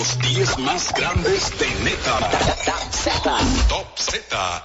Los 10 más grandes de Neta. Top Z.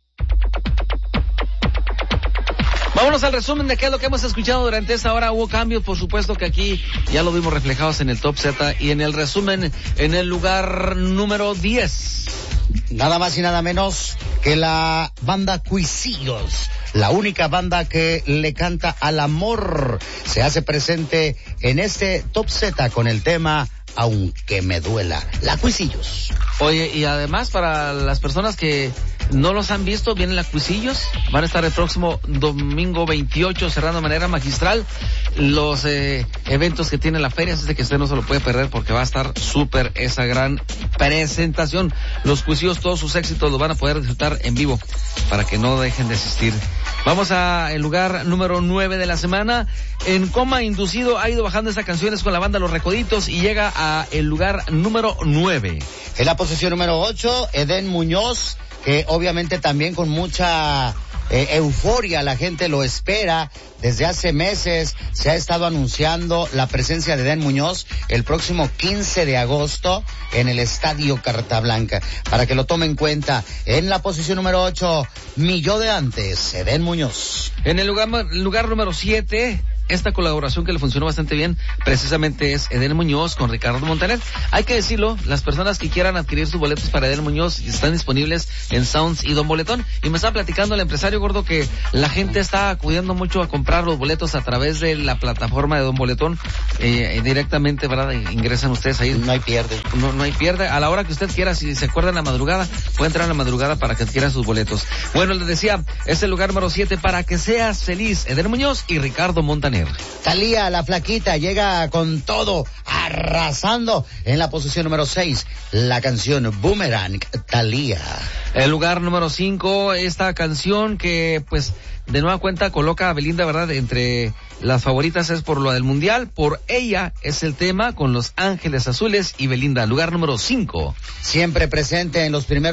Vámonos al resumen de qué es lo que hemos escuchado durante esta hora. Hubo cambios, por supuesto que aquí ya lo vimos reflejados en el Top Z y en el resumen en el lugar número 10. Nada más y nada menos que la banda Cuisillos, la única banda que le canta al amor, se hace presente en este Top Z con el tema Aunque me duela, la Cuisillos. Oye, y además para las personas que no los han visto, vienen la Cuisillos, van a estar el próximo domingo 28 cerrando de manera magistral los eventos que tiene la feria, así de que usted no se lo puede perder porque va a estar súper esa gran presentación. Los Cuisillos, todos sus éxitos los van a poder disfrutar en vivo para que no dejen de asistir. Vamos a el lugar número 9 de la semana. En coma inducido ha ido bajando estas canciones con la banda Los Recoditos y llega a el lugar número 9. En la posición número 8, Edén Muñoz, que obviamente también con mucha euforia la gente lo espera. Desde hace meses se ha estado anunciando la presencia de Edén Muñoz el próximo 15 de agosto en el Estadio Carta Blanca. Para que lo tome en cuenta, en la posición número 8, Mi Yo de Antes, Edén Muñoz. En el lugar número 7, esta colaboración que le funcionó bastante bien, precisamente es Edén Muñoz con Ricardo Montaner. Hay que decirlo, las personas que quieran adquirir sus boletos para Edén Muñoz están disponibles en Sounds y Don Boletón. Y me está platicando el empresario gordo que la gente está acudiendo mucho a comprar los boletos a través de la plataforma de Don Boletón. Directamente, ¿verdad? Ingresan ustedes ahí. No hay pierde. No hay pierde. A la hora que usted quiera, si se acuerda en la madrugada, puede entrar en la madrugada para que adquiera sus boletos. Bueno, les decía, es el lugar número 7 para que seas feliz. Edén Muñoz y Ricardo Montaner. Thalía, la flaquita, llega con todo, arrasando en la posición número 6, la canción Boomerang, Thalía. El lugar número 5, esta canción que, pues, de nueva cuenta coloca a Belinda, ¿verdad?, entre las favoritas, es por lo del Mundial. Por ella es el tema con Los Ángeles Azules y Belinda. Lugar número 5. Siempre presente en los primeros